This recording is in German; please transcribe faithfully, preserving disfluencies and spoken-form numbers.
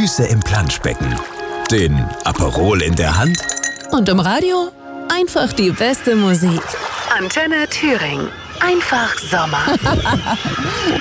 Füße im Planschbecken, den Aperol in der Hand und im Radio einfach die beste Musik. Antenne Thüringen. Einfach Sommer.